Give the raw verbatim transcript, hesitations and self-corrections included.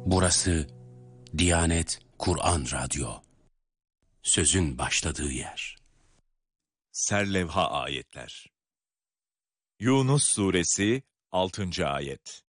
Burası Diyanet Kur'an Radyo. Sözün başladığı yer. Serlevha ayetler. Yunus Suresi altıncı ayet.